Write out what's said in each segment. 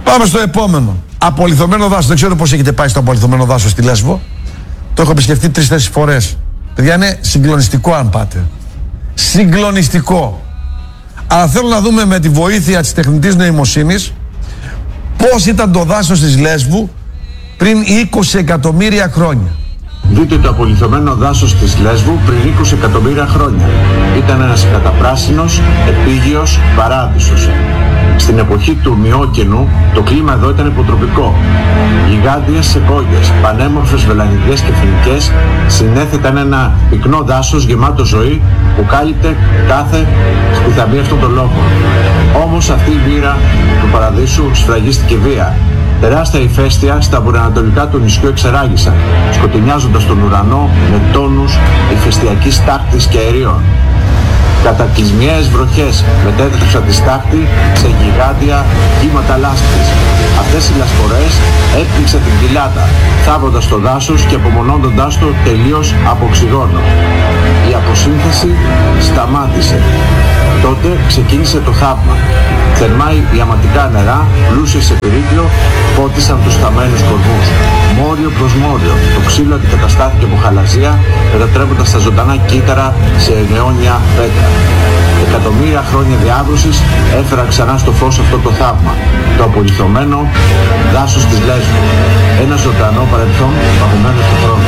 Πάμε στο επόμενο. Απολιθωμένο δάσος. Δεν ξέρω πώς έχετε πάει στο απολιθωμένο δάσος στη Λέσβο. Το έχω επισκεφτεί 3-4 φορές. Παιδιά, είναι συγκλονιστικό αν πάτε. Συγκλονιστικό. Αλλά θέλω να δούμε με τη βοήθεια της τεχνητής νοημοσύνης πώς ήταν το δάσος της Λέσβου πριν 20 εκατομμύρια χρόνια. Δείτε το απολιθωμένο δάσος της Λέσβου πριν 20 εκατομμύρια χρόνια. Ήταν ένας καταπράσινος, επίγειος παράδεισος. Στην εποχή του Μειόκενου το κλίμα εδώ ήταν υποτροπικό. Γιγάντιες σεκόγιες, πανέμορφες βελανιδιές και φοινικές συνέθεταν ένα πυκνό δάσος γεμάτο ζωή που κάλυπτε κάθε σπιθαμή αυτών των λόγων. Όμως αυτή η μοίρα του παραδείσου σφραγίστηκε βία. Τεράστια ηφαίστεια στα βορειοανατολικά του νησιού εξεράγησαν, σκοτεινιάζοντας τον ουρανό με τόνους ηφαιστειακής τάχτης και αερίων. Κατακλυσμιαίες βροχές μετέτρεψαν τη στάχτη σε γιγάντια κύματα λάσπης. Αυτές οι λασπορές έπληξαν την κοιλάδα, θάβοντας το δάσος και απομονώνοντάς το τελείως από οξυγόνο. Η αποσύνθεση σταμάτησε. Τότε ξεκίνησε το θαύμα. Θερμά ιαματικά νερά, πλούσια σε πυρίκλιο, φώτισαν τους θαμμένους κορμούς. Μόριο προς μόριο, το ξύλο αντικαταστάθηκε από χαλαζία, μετατρέποντας τα ζωντανά κύτταρα σε αιώνια πέτρα. Εκατομμύρια χρόνια διάβρωσης έφεραν ξανά στο φως αυτό το θαύμα. Το απολιθωμένο δάσος της Λέσβου. Ένα ζωντανό παρελθόν παγωμένο στον χρόνο.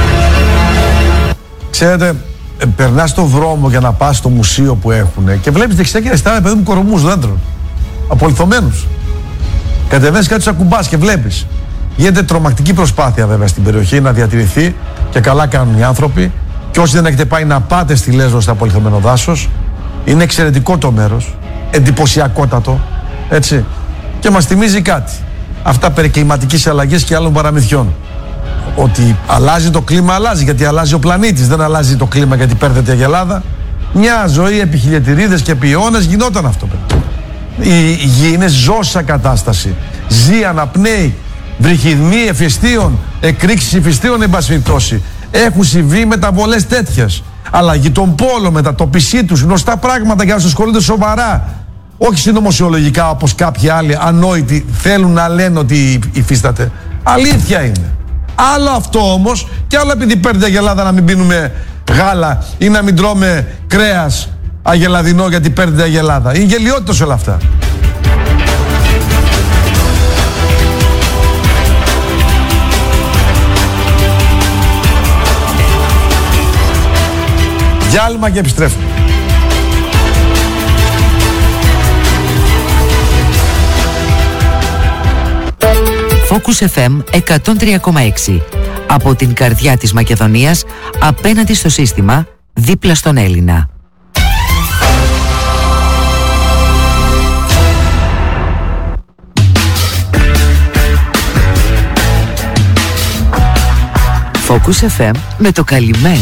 Ξέρετε, περνάς στον δρόμο για να πας στο μουσείο που έχουν και βλέπεις δεξιά και αριστερά, παιδί μου, κορμούς δέντρων. Απολιθωμένους. Κατεβαίνεις κάτι, τους ακουμπάς και βλέπεις. Γίνεται τρομακτική προσπάθεια βέβαια στην περιοχή να διατηρηθεί και καλά κάνουν οι άνθρωποι. Και όσοι δεν έχετε πάει να πάτε στη Λέσβο στο απολιθωμένο δάσος, είναι εξαιρετικό το μέρος, εντυπωσιακότατο, έτσι. Και μας θυμίζει κάτι. Αυτά περί κλιματικής αλλαγής και άλλων παραμυθιών. Ότι αλλάζει το κλίμα, αλλάζει γιατί αλλάζει ο πλανήτης. Δεν αλλάζει το κλίμα γιατί παίρνετε αγελάδα. Μια ζωή επί χιλιετηρίδες και επί αιώνες γινόταν αυτό. Η γη είναι ζώσα κατάσταση. Ζει, αναπνέει. Βρυχιδμοί εφιστίων, εκρήξεις ηφαιστείων, εν πάση περιπτώσει. Έχουν συμβεί μεταβολές τέτοιες. Αλλαγή των πόλων, μετατοπισή τους, γνωστά πράγματα για να σας ασχολούνται σοβαρά. Όχι συνωμοσιολογικά όπως κάποιοι άλλοι ανόητοι θέλουν να λένε ότι υφίσταται. Αλήθεια είναι. Άλλο αυτό όμως και άλλο επειδή παίρνετε αγελάδα να μην πίνουμε γάλα ή να μην τρώμε κρέας αγελαδινό γιατί παίρνετε αγελάδα. Είναι γελιότητας όλα αυτά. Διάλειμμα και επιστρέφουμε. Focus FM 103,6. Από την καρδιά της Μακεδονίας, απέναντι στο σύστημα, δίπλα στον Έλληνα. Focus FM με το καλημέρα.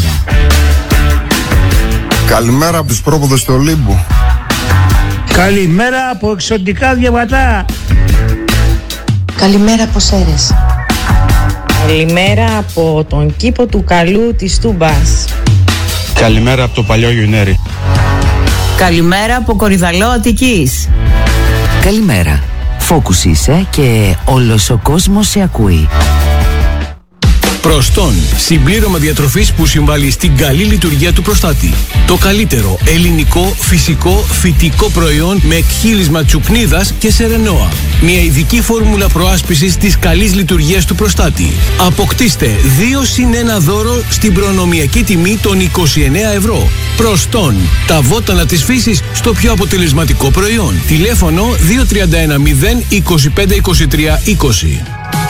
Καλημέρα από τους πρόποδες του Ολύμπου. Καλημέρα από εξωτικά διαβατά. Καλημέρα από Σέρες. Καλημέρα από τον κήπο του Καλού της Τούμπας. Καλημέρα από το παλιό Γιουνέρι. Καλημέρα από Κορυδαλό Αττικής. Καλημέρα. Focus είσαι και όλος ο κόσμος σε ακούει. Προστών, συμπλήρωμα διατροφής που συμβάλλει στην καλή λειτουργία του προστάτη. Το καλύτερο ελληνικό, φυσικό, φυτικό προϊόν με εκχύλισμα τσουκνίδας και σερενόα. Μια ειδική φόρμουλα προάσπισης της καλής λειτουργίας του προστάτη. Αποκτήστε 2+1 δώρο στην προνομιακή τιμή των 29 ευρώ. Προστών, τα βότανα της φύσης στο πιο αποτελεσματικό προϊόν. Τηλέφωνο 2310 25 23 20.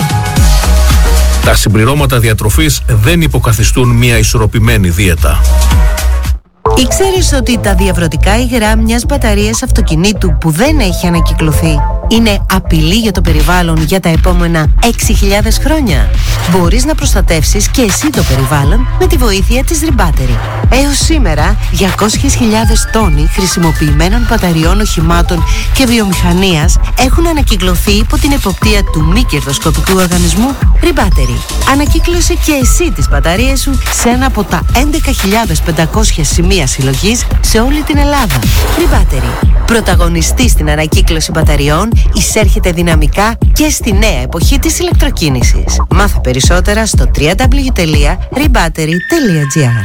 Τα συμπληρώματα διατροφής δεν υποκαθιστούν μια ισορροπημένη δίαιτα. Ήξερες ότι τα διαβρωτικά υγρά μιας μπαταρίας αυτοκινήτου που δεν έχει ανακυκλωθεί είναι απειλή για το περιβάλλον για τα επόμενα 6.000 χρόνια? Μπορείς να προστατεύσεις και εσύ το περιβάλλον με τη βοήθεια της Rebattery. Έως σήμερα, 200.000 τόνοι χρησιμοποιημένων μπαταριών οχημάτων και βιομηχανίας έχουν ανακυκλωθεί υπό την εποπτεία του μη κερδοσκοπικού οργανισμού Rebattery. Ανακύκλωσε και εσύ τις μπαταρίες σου σε ένα από τα 11.500 σημεία συλλογής σε όλη την Ελλάδα. Rebattery. Πρωταγωνιστή στην ανακύκλωση μπαταριών εισέρχεται δυναμικά και στη νέα εποχή της ηλεκτροκίνησης. Μάθε περισσότερα στο www.rebattery.gr.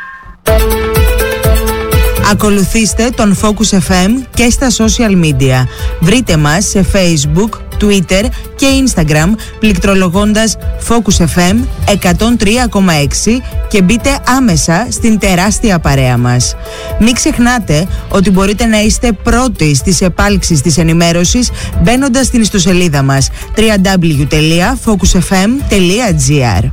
Ακολουθήστε τον Focus FM και στα social media. Βρείτε μας σε Facebook, Twitter και Instagram πληκτρολογώντας Focus FM 103,6 και μπείτε άμεσα στην τεράστια παρέα μας. Μην ξεχνάτε ότι μπορείτε να είστε πρώτοι στις επάλξεις της ενημέρωσης μπαίνοντας στην ιστοσελίδα μας www.focusfm.gr.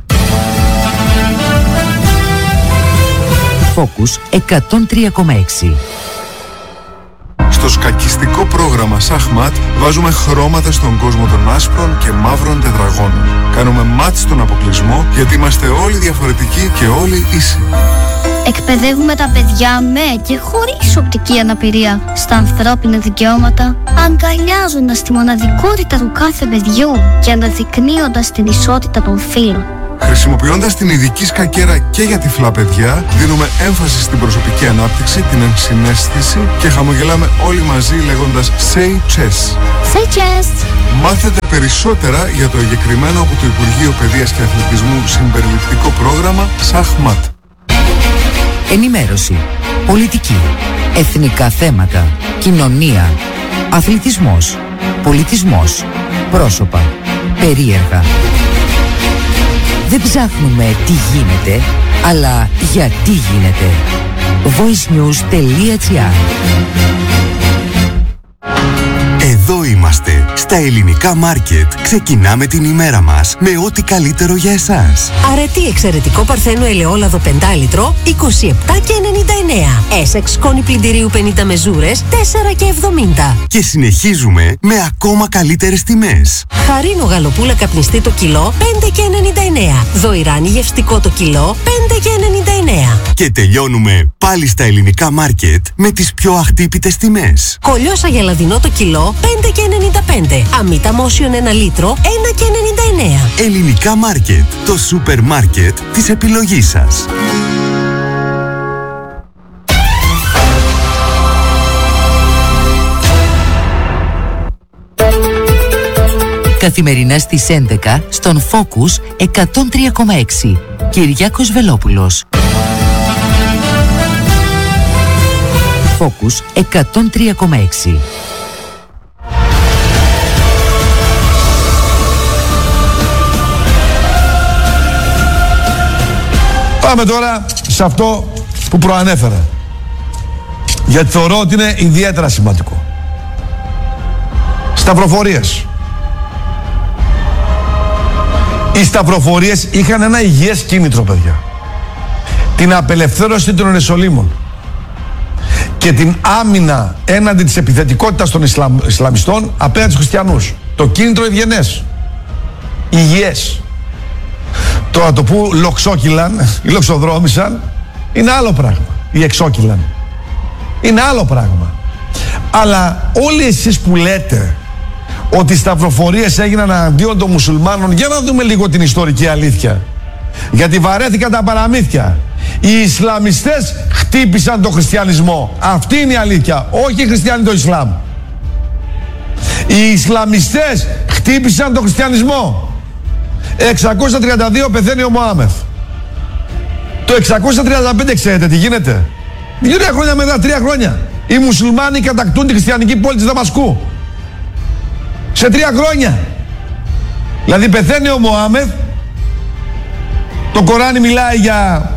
Focus 103,6. Στο σκακιστικό πρόγραμμα Σαχμάτ βάζουμε χρώματα στον κόσμο των άσπρων και μαύρων τετραγώνων. Κάνουμε μάτ στον αποκλεισμό γιατί είμαστε όλοι διαφορετικοί και όλοι ίσοι. Εκπαιδεύουμε τα παιδιά με και χωρίς οπτική αναπηρία στα ανθρώπινα δικαιώματα, αγκαλιάζοντας τη μοναδικότητα του κάθε παιδιού και αναδεικνύοντας την ισότητα των φύλων. Χρησιμοποιώντας την ειδική σκακέρα και για τυφλά παιδιά, δίνουμε έμφαση στην προσωπική ανάπτυξη, την ενσυναίσθηση και χαμογελάμε όλοι μαζί λέγοντας Say Chess. Say Chess! Μάθετε περισσότερα για το εγκεκριμένο από το Υπουργείο Παιδείας και Αθλητισμού συμπεριληπτικό πρόγραμμα Σαχμάτ. Ενημέρωση, πολιτική, εθνικά θέματα, κοινωνία, αθλητισμός, πολιτισμός, πρόσωπα, περίεργα. Δεν ψάχνουμε τι γίνεται, αλλά γιατί γίνεται. voicenews.gr. Εδώ είμαστε, στα ελληνικά μάρκετ. Ξεκινάμε την ημέρα μας με ό,τι καλύτερο για εσάς. Αρετή εξαιρετικό παρθένο ελαιόλαδο 5 λίτρο, 27,99. Essex σκόνη πλυντηρίου 50 μεζούρες, 4,70. Και συνεχίζουμε με ακόμα καλύτερες τιμές. Χαρίνο γαλοπούλα καπνιστή το κιλό, 5,99. Δοϊράνι γευστικό το κιλό, 5,99. Και τελειώνουμε πάλι στα ελληνικά μάρκετ με τις πιο αχτύπητες τιμές. Κολιόσα γελαδινό το κιλό, 5,95. Αμύτα Motion 1 λίτρο, 1,99. Ελληνικά μάρκετ, το σούπερ μάρκετ της επιλογής σας. Καθημερινά στις 11 στον Focus 103,6. Κυριάκος Βελόπουλος. Focus 103,6. Πάμε τώρα σε αυτό που προανέφερα, γιατί θεωρώ ότι είναι ιδιαίτερα σημαντικό. Σταυροφορίες. Οι σταυροφορίες είχαν ένα υγιές κίνητρο, παιδιά. Την απελευθέρωση των Ιεροσολύμων και την άμυνα έναντι της επιθετικότητας των Ισλαμιστών απέναντι στους χριστιανούς. Το κίνητρο ευγενές, υγιές. Τώρα το που λοξόκυλαν ή λοξοδρόμησαν είναι άλλο πράγμα. Ή εξόκυλαν είναι άλλο πράγμα. Αλλά όλοι εσείς που λέτε ότι οι σταυροφορίες έγιναν αντίον των μουσουλμάνων, για να δούμε λίγο την ιστορική αλήθεια. Γιατί βαρέθηκαν τα παραμύθια. Οι Ισλαμιστές χτύπησαν τον χριστιανισμό. Αυτή είναι η αλήθεια. Όχι οι χριστιανοί το Ισλάμ. Οι Ισλαμιστές χτύπησαν τον χριστιανισμό. 632 πεθαίνει ο Μωάμεθ. Το 635 ξέρετε τι γίνεται? 2 χρόνια μετά, 3 χρόνια. Οι μουσουλμάνοι κατακτούν τη χριστιανική πόλη της Δαμασκού. Σε 3 χρόνια. Δηλαδή πεθαίνει ο Μωάμεθ. Το Κοράνι μιλάει για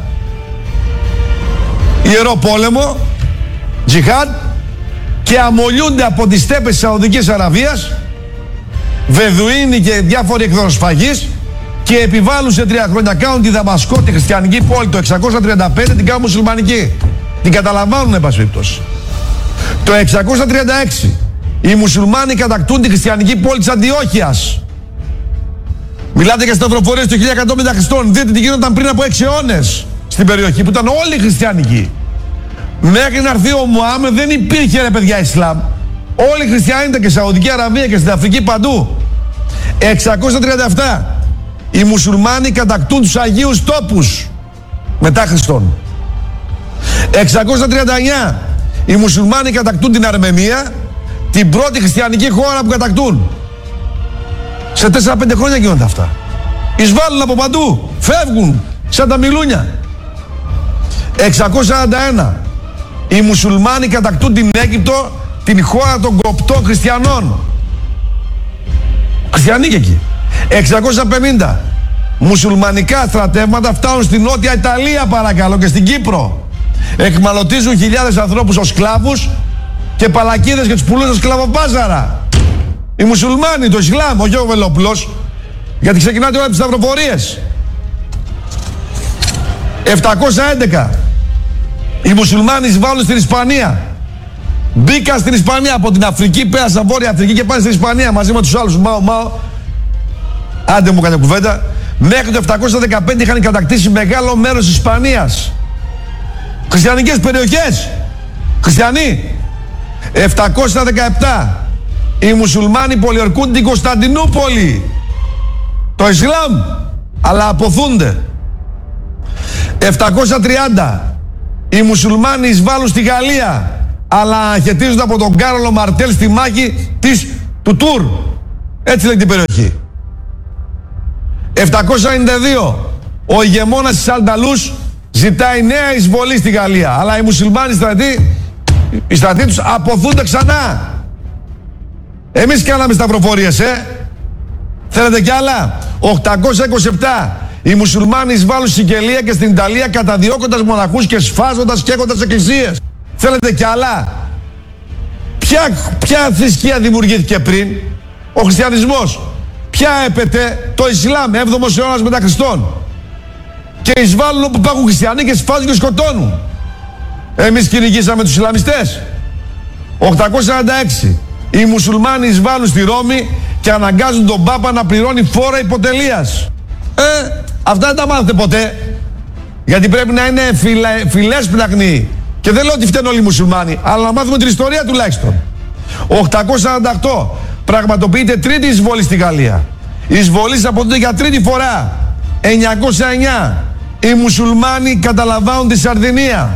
ιερό πόλεμο, τζιχάντ, και αμολιούνται από τις στέπες της Σαουδικής Αραβίας Βεδουίνοι και διάφοροι εκδροσφαγείς και επιβάλλουν σε 3 χρόνια. Κάνουν τη Δαμασκό, τη χριστιανική πόλη, το 635 την κάνουν μουσουλμανική. Την καταλαμβάνουν, εν πάση περιπτώσει. Το 636 οι μουσουλμάνοι κατακτούν τη χριστιανική πόλη της Αντιόχειας. Μιλάτε για σταυροφορίες το 1100 μετά Χριστόν. Δείτε τι γίνονταν πριν από 6 αιώνες στην περιοχή που ήταν όλοι χριστιανικοί. Μέχρι να έρθει ο Μωάμεθ δεν υπήρχε, ρε παιδιά, Ισλάμ. Όλοι οι χριστιανοί ήταν και στη Σαουδική Αραβία και στην Αφρική παντού. 637 οι μουσουλμάνοι κατακτούν τους Αγίους Τόπους μετά Χριστόν. 639 οι μουσουλμάνοι κατακτούν την Αρμενία την πρώτη χριστιανική χώρα που κατακτούν. Σε 4-5 χρόνια γίνονται αυτά. Εισβάλλουν από παντού, φεύγουν σαν τα μιλούνια. 641 οι μουσουλμάνοι κατακτούν την Αίγυπτο, την χώρα των κοπτών χριστιανών. Χριστιανοί και εκεί. 650 μουσουλμανικά στρατεύματα φτάνουν στην Νότια Ιταλία, παρακαλώ, και στην Κύπρο. Εκμαλωτίζουν χιλιάδες ανθρώπους ως σκλάβους και παλακίδες και τους πουλούν στα σκλαβοπάζαρα. Οι μουσουλμάνοι, το Ισλάμ, όχι ο Βελόπουλος, γιατί ξεκινάτε όλα τις σταυροφορίες. 711 οι μουσουλμάνοι εισβάλλουν στην Ισπανία. Μπήκαν στην Ισπανία από την Αφρική, πέρασαν Βόρεια Αφρική και πάνε στην Ισπανία μαζί με τους άλλους. Μάο. Άντε μου έκανε κουβέντα. Μέχρι το 715 είχαν κατακτήσει μεγάλο μέρος της Ισπανίας. Χριστιανικές περιοχές. Χριστιανοί. 717 οι μουσουλμάνοι πολιορκούν την Κωνσταντινούπολη. Το Ισλάμ. Αλλά αποθούνται. 730 οι μουσουλμάνοι εισβάλλουν στη Γαλλία, αλλά αναχαιτίζονται από τον Κάρολο Μαρτέλ στη μάχη του Τουρ. Έτσι λέει την περιοχή. 792 ο ηγεμόνας της Ανταλούς ζητάει νέα εισβολή στη Γαλλία, αλλά οι μουσουλμάνοι οι στρατοί τους αποθούνται ξανά. Εμείς κάναμε σταυροφορίες, Θέλετε κι άλλα? 827 οι μουσουλμάνοι εισβάλλουν στην Σικελία και στην Ιταλία, καταδιώκοντας μοναχούς και σφάζοντας και έχοντας εκκλησίες. Θέλετε κι άλλα? Ποια θρησκεία δημιουργήθηκε πριν? Ο χριστιανισμός. Ποια έπεται? Το Ισλάμ, 7ο αιώνας μετά Χριστόν. Και εισβάλλουν όπου υπάρχουν χριστιανοί και σφάζουν και σκοτώνουν. Εμείς κυνηγήσαμε τους Ισλαμιστές. 846 οι μουσουλμάνοι εισβάλλουν στη Ρώμη και αναγκάζουν τον Πάπα να πληρώνει φόρα υποτελείας. Αυτά δεν τα μάθετε ποτέ. Γιατί πρέπει να είναι φιλέσπλαχνοι. Και δεν λέω ότι φταίνουν όλοι οι μουσουλμάνοι, αλλά να μάθουμε την ιστορία τουλάχιστον. 848 πραγματοποιείται τρίτη εισβολή στη Γαλλία. Οι εισβολείς αποδίδονται για τρίτη φορά. 909 οι μουσουλμάνοι καταλαμβάνουν τη Σαρδινία.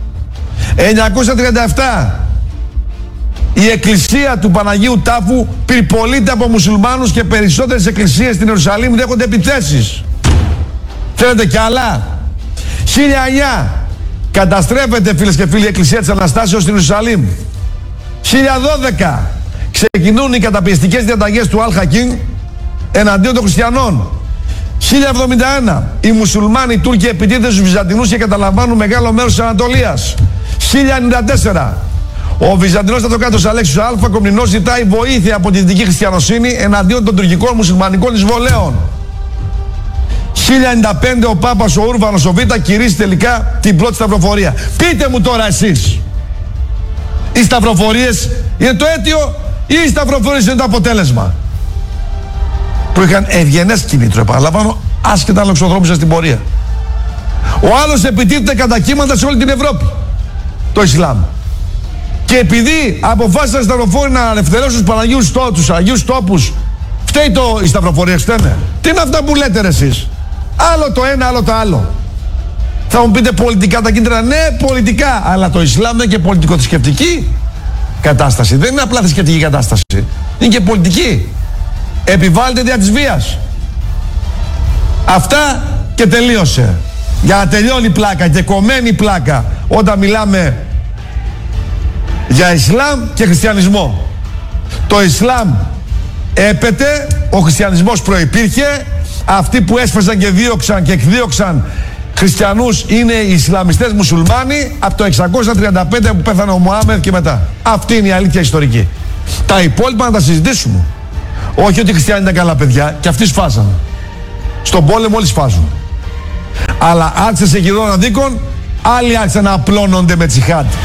937 η εκκλησία του Παναγίου Τάφου πυρπολείται από μουσουλμάνους και περισσότερες εκκλησίες στην Ιερουσαλήμ δέχονται επιθέσεις. Θέλετε κι άλλα? 1009 καταστρέφεται, φίλες και φίλοι, η εκκλησία της Αναστάσεως στην Ιερουσαλήμ. 1012 ξεκινούν οι καταπιεστικές διαταγές του Αλ-Χακίμ εναντίον των χριστιανών. 1071 οι μουσουλμάνοι Τούρκοι επιτίθενται στους Βυζαντινούς και καταλαμβάνουν μεγάλο μέρος της Ανατολίας. 1094 ο Βυζαντινός στρατοκράτορας Αλέξιος Α Κομνηνός ζητάει βοήθεια από τη δυτική χριστιανοσύνη εναντίον των τουρκικών μουσουλμανικών εισβολέων. 1095 ο Πάπας ο Ούρβανος ο Β κηρύσσει τελικά την πρώτη σταυροφορία. Πείτε μου τώρα εσείς, οι σταυροφορίες είναι το αίτιο ή οι σταυροφορίες είναι το αποτέλεσμα? Που είχαν ευγενές κίνητρο, επαναλαμβάνω, άσχετα αν λοξοδρόμησαν στην πορεία. Ο άλλος επιτίθεται κατά κύματα σε όλη την Ευρώπη, το Ισλάμ. Και επειδή αποφάσισαν οι σταυροφόροι να ελευθερώσουν τους Αγίους Τόπους, φταίει οι σταυροφορίες, φταίνε? Τι είναι αυτά που λέτε ρε εσείς? Άλλο το ένα, άλλο το άλλο. Θα μου πείτε πολιτικά τα κίνητρα. Ναι, πολιτικά. Αλλά το Ισλάμ είναι και πολιτικο-θρησκευτική κατάσταση. Δεν είναι απλά θρησκευτική κατάσταση. Είναι και πολιτική. Επιβάλλεται δια της βίας. Αυτά και τελείωσε. Για να τελειώνει πλάκα και κομμένη πλάκα όταν μιλάμε για Ισλάμ και χριστιανισμό. Το Ισλάμ έπεται, ο χριστιανισμός προϋπήρχε. Αυτοί που έσφασαν και δίωξαν και εκδίωξαν χριστιανούς είναι οι Ισλαμιστές μουσουλμάνοι από το 635 που πέθανε ο Μωάμεθ και μετά. Αυτή είναι η αλήθεια ιστορική. Τα υπόλοιπα να τα συζητήσουμε. Όχι ότι οι χριστιανοί ήταν καλά παιδιά και αυτοί σφάσαν. Στον πόλεμο όλοι σφάζουν. Αλλά άρχισε σε γυρών αδίκων, άλλοι άρχισαν να απλώνονται με τσιχάτ.